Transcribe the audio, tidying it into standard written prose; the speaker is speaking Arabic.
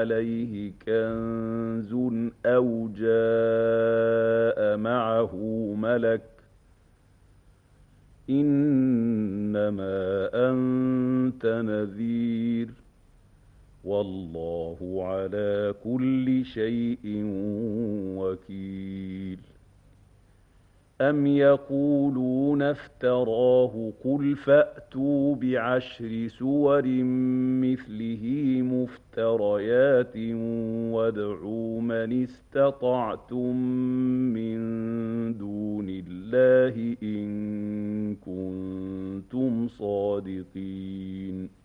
عليه كنز أو جاء معه ملك إنما أنت نذير والله على كل شيء وكيل أم يقولون افتراه قل فأتوا بعشر سور مثله مفتريات وادعوا من استطعتم من دون الله إن كنتم صادقين